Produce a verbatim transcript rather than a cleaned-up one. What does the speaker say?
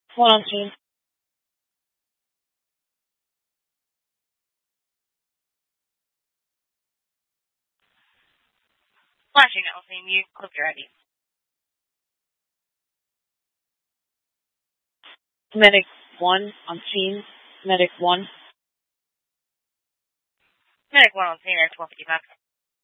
One on scene. Flashing out, seeing you. Click your I D. Medic one on scene. Medic one. Medic one on scene, Air twelve fifty-five.